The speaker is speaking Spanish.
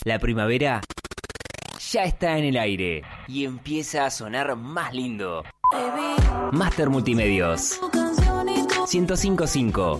La primavera ya está en el aire y empieza a sonar más lindo. Master Multimedios 105.5.